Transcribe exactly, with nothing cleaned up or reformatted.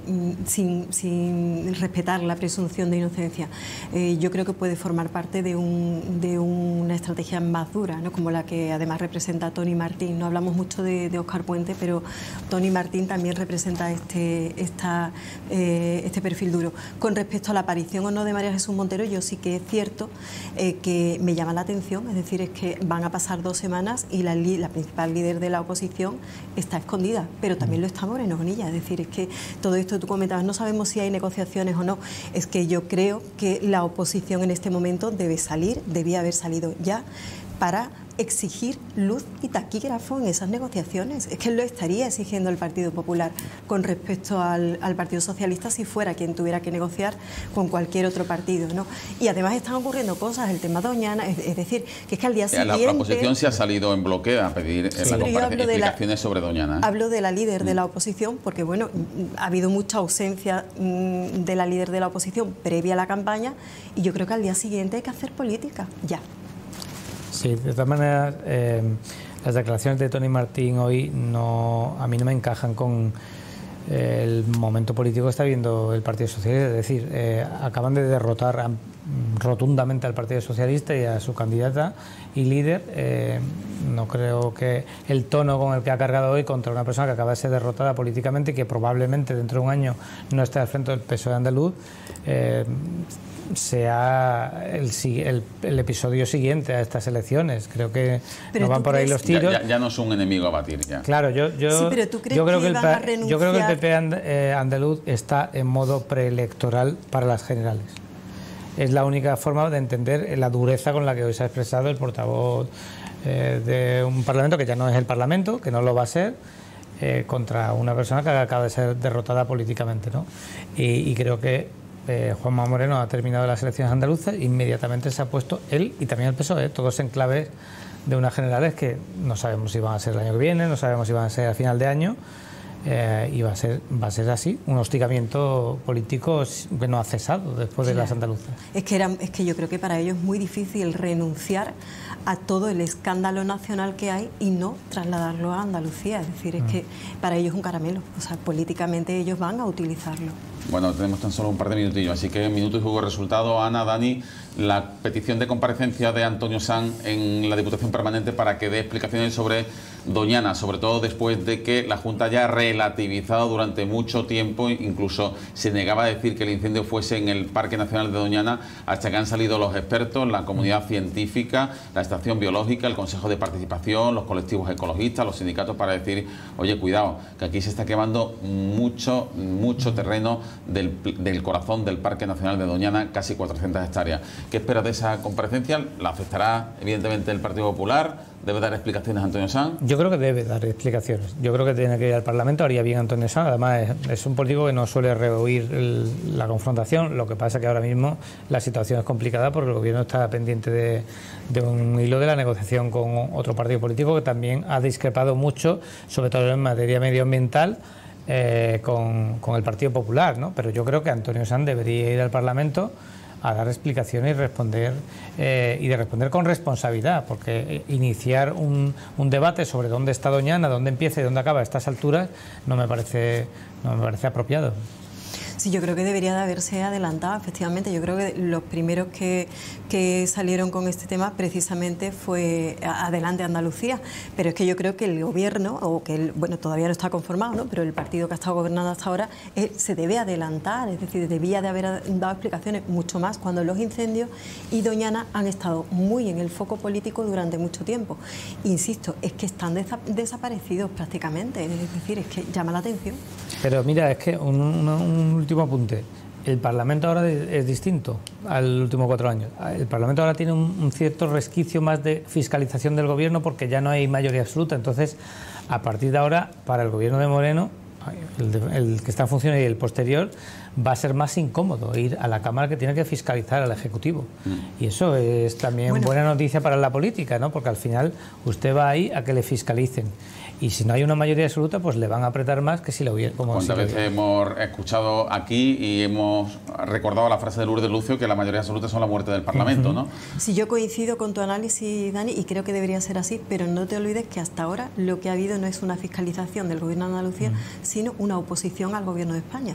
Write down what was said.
Sin, sin respetar la presunción de inocencia. Eh, yo creo que puede formar parte de, un, de una estrategia más dura, ¿no? Como la que además representa Tony Martín. No hablamos mucho de, de Óscar Puente, pero Tony Martín también representa este, esta, eh, este perfil duro. Con respecto a la aparición o no de María Jesús Montero, yo sí que es cierto eh, que me llama la atención, es decir, es que van a pasar dos semanas y la, la principal líder de la oposición está escondida, pero también lo está Moreno Bonilla. Es decir, es que todo esto tú comentabas, no sabemos si hay negociaciones o no. Es que yo creo que la oposición en este momento debe salir, debía haber salido ya, para exigir luz y taquígrafo en esas negociaciones. Es que lo estaría exigiendo el Partido Popular con respecto al, al Partido Socialista si fuera quien tuviera que negociar con cualquier otro partido, ¿no? Y además están ocurriendo cosas, el tema Doñana, es, es decir, que es que al día siguiente... La, la oposición se ha salido en bloque a pedir sí, la explicaciones la, sobre Doñana. ¿eh? Hablo de la líder mm. de la oposición porque, bueno, ha habido mucha ausencia mm, de la líder de la oposición previa a la campaña y yo creo que al día siguiente hay que hacer política, ya. Sí, de todas maneras, eh, las declaraciones de Tony Martín hoy no, a mí no me encajan con eh, el momento político que está viendo el Partido Socialista. Es decir, eh, acaban de derrotar a, rotundamente al Partido Socialista y a su candidata y líder. Eh, no creo que el tono con el que ha cargado hoy contra una persona que acaba de ser derrotada políticamente y que probablemente dentro de un año no esté al frente del P S O E andaluz, eh, sea el, el, el episodio siguiente a estas elecciones. Creo que no van por ahí los tiros. Ya, ya, ya no es un enemigo a batir ya. Claro, yo, yo, sí, pero ¿tú crees yo, creo que que el, van a renunciar? Yo creo que el P P and, eh, andaluz está en modo preelectoral para las generales. Es la única forma de entender la dureza con la que hoy se ha expresado el portavoz eh, de un parlamento que ya no es el parlamento, que no lo va a ser, eh, contra una persona que acaba de ser derrotada políticamente, ¿no? Y, y creo que Eh, Juanma Moreno ha terminado las elecciones andaluzas, inmediatamente se ha puesto él y también el P S O E, todos en clave de unas generales que no sabemos si van a ser el año que viene, no sabemos si van a ser a final de año, eh, y va a ser va a ser así, un hostigamiento político que no ha cesado después de claro. las andaluzas. Es que, era, es que yo creo que para ellos es muy difícil renunciar a todo el escándalo nacional que hay y no trasladarlo a Andalucía. Es decir, es mm. que para ellos es un caramelo. O sea, políticamente ellos van a utilizarlo. Bueno, tenemos tan solo un par de minutillos, así que minuto y juego de resultado. Ana, Dani, la petición de comparecencia de Antonio Sanz en la Diputación Permanente para que dé explicaciones sobre Doñana, sobre todo después de que la Junta haya relativizado durante mucho tiempo, incluso se negaba a decir que el incendio fuese en el Parque Nacional de Doñana, hasta que han salido los expertos, la comunidad científica, la Estación Biológica, el Consejo de Participación, los colectivos ecologistas, los sindicatos, para decir, oye, cuidado, que aquí se está quemando mucho, mucho terreno del, del corazón del Parque Nacional de Doñana, casi cuatrocientas hectáreas. ¿Qué esperas de esa comparecencia? ¿La aceptará evidentemente el Partido Popular? ¿Debe dar explicaciones Antonio Sanz? Yo creo que debe dar explicaciones. Yo creo que tiene que ir al Parlamento, haría bien Antonio Sanz. Además, es, es un político que no suele rehuir el, la confrontación. Lo que pasa es que ahora mismo la situación es complicada porque el Gobierno está pendiente de, de un hilo de la negociación con otro partido político que también ha discrepado mucho, sobre todo en materia medioambiental, eh, con, con el Partido Popular, ¿no? Pero yo creo que Antonio Sanz debería ir al Parlamento a dar explicaciones y responder eh, y de responder con responsabilidad, porque iniciar un, un debate sobre dónde está Doñana, dónde empieza y dónde acaba a estas alturas no me parece no me parece apropiado. Sí, yo creo que debería de haberse adelantado, efectivamente. Yo creo que los primeros que, que salieron con este tema precisamente fue Adelante Andalucía, pero es que yo creo que el Gobierno, o que el, bueno, todavía no está conformado, ¿no? Pero el partido que ha estado gobernando hasta ahora eh, se debe adelantar, es decir, debía de haber dado explicaciones mucho más cuando los incendios y Doñana han estado muy en el foco político durante mucho tiempo. Insisto, es que están desa desaparecidos prácticamente, es decir, es que llama la atención. Pero mira, es que un, un, un último apunte. El Parlamento ahora es distinto al último cuatro años. El Parlamento ahora tiene un, un cierto resquicio más de fiscalización del Gobierno porque ya no hay mayoría absoluta. Entonces, a partir de ahora, para el Gobierno de Moreno, el, de, el que está en funciones y el posterior, va a ser más incómodo ir a la Cámara que tiene que fiscalizar al Ejecutivo. Mm. Y eso es también bueno. buena noticia para la política, ¿no? Porque al final usted va ahí a que le fiscalicen. Y si no hay una mayoría absoluta, pues le van a apretar más que si lo hubiera. ¿Cuántas si veces hemos escuchado aquí y hemos recordado la frase de Lourdes Lucio que la mayoría absoluta son la muerte del Parlamento, uh-huh. ¿no? Sí, yo coincido con tu análisis, Dani, y creo que debería ser así, pero no te olvides que hasta ahora lo que ha habido no es una fiscalización del Gobierno de Andalucía, uh-huh. sino una oposición al Gobierno de España.